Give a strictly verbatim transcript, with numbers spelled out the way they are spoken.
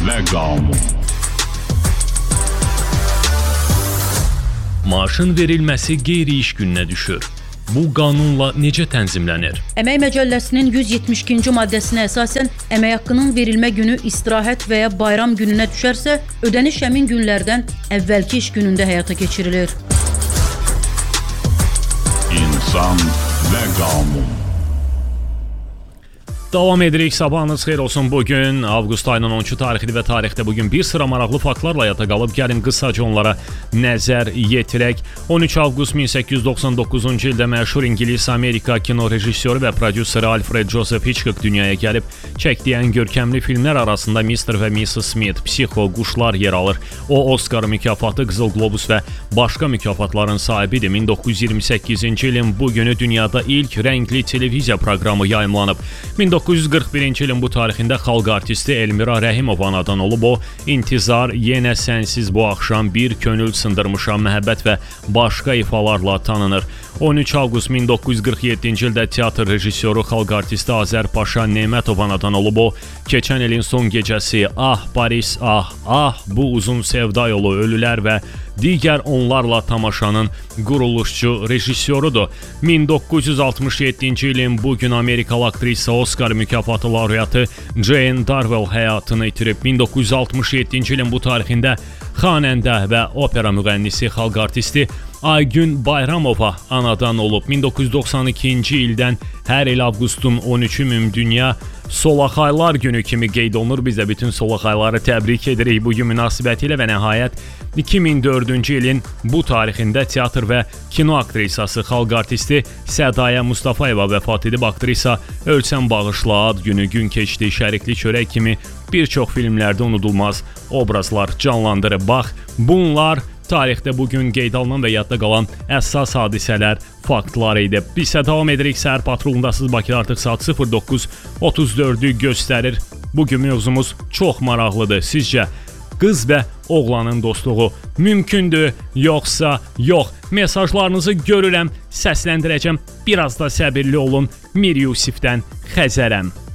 və qanun. Maaşın verilməsi qeyri-iş gününə düşür. Bu qanunla necə tənzimlənir? Əmək Məcəlləsinin yüz yetmiş ikinci maddəsinə əsasən əmək haqqının verilmə günü istirahət və ya bayram gününə düşərsə, ödəniş həmin günlərdən əvvəlki iş günündə həyata keçirilir. İnsan və qanun. Davam edirik. Sabahınız xeyir olsun. Bugün avqust ayının on iki tarixidir və tarixdə bugün bir sıra maraqlı faktlarla yada qalıb. Gəlin qısaca onlara nəzər yetirək. on üç avqust min səkkiz yüz doxsan doqquzuncu ildə məşhur İngilis-Amerika kino rejissoru və prodüseri Alfred Joseph Hitchcock dünyaya gəlib. Çəkdiyi ən görkəmli filmlər arasında mister və missis Smith, Psixo, Quşlar yer alır. O, Oscar mükafatı, Qızıl Globus və başqa mükafatların sahibidir. min doqquz yüz iyirmi səkkizinci ilin bu günü dünyada ilk rəngli televiziya proqramı yayımlanıb. min doqquz yüz qırx birinci ilin bu tarixində xalq artisti Elmira Rəhimov anadan olub. O, İntizar, Yenə sənsiz bu axşam, Bir könül sındırmışam, Məhəbbət və başqa ifalarla tanınır. on üç avqust min doqquz yüz qırx yeddinci ildə teatr rejissoru, xalq artisti Azər Paşa Nemətov anadan olub. O, keçən ilin son gecəsi, Ah Paris, Ah, Ah bu uzun sevda yolu, Ölülər və digər onlarla tamaşanın quruluşçu rejissorudur. min doqquz yüz altmış yeddinci ilin bu gün Amerikalı aktrisa, Oscar mükafatı laureatı Jane Darwell həyatını itirib. min doqquz yüz altmış yeddinci ilin bu tarixində xanəndə və opera müğənnisi, xalq artisti Aygün Bayramova anadan olub. min doqquz yüz doxsan ikinci ildən hər il avqustun on üçü ümumdünya Solaxaylar günü kimi qeyd olunur. Biz də bütün solaxayları təbrik edirik bu gün münasibətilə və nəhayət iki min dördüncü ilin bu tarixində teatr və kino aktrisası, xalq artisti Sədaya Mustafayeva vəfat edib. Aktrisa Ölsən bağışla, Ad günü, Gün keçdi, Şərikli çörək kimi bir çox filmlərdə unudulmaz obrazlar canlandırıb. Bax, bunlar tarixdə bugün qeyd alınan və yadda qalan əsas hadisələr, faktlar idi. Biz isə davam edirik. Səhər patrolundasız. Bakıda artıq saat sıfır doqquz otuz dördü göstərir. Bugün mövzumuz çox maraqlıdır. Sizcə qız və oğlanın dostluğu mümkündür, yoxsa yox? Mesajlarınızı görürəm, səsləndirəcəm. Biraz da səbirli olun. Mir Yusifdən Xəzərəm.